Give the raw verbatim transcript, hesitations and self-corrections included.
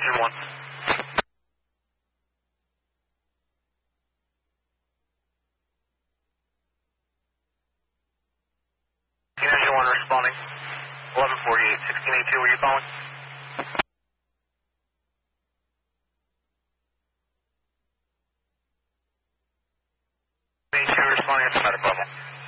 engine one. Engine one responding. eleven forty-eight, sixteen eighty-two, were you calling? eighty-two responding, that's a matter problem.